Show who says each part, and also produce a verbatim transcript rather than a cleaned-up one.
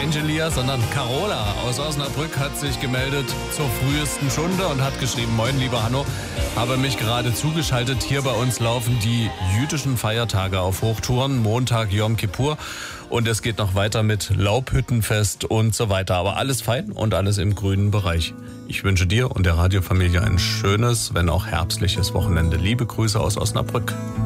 Speaker 1: Angelia, sondern Carola aus Osnabrück hat sich gemeldet zur frühesten Stunde und hat geschrieben: Moin, lieber Hanno, habe mich gerade zugeschaltet. Hier bei uns laufen die jüdischen Feiertage auf Hochtouren, Montag Yom Kippur. Und es geht noch weiter mit Laubhüttenfest und so weiter. Aber alles fein und alles im grünen Bereich. Ich wünsche dir und der Radiofamilie ein schönes, wenn auch herbstliches Wochenende. Liebe Grüße aus Osnabrück.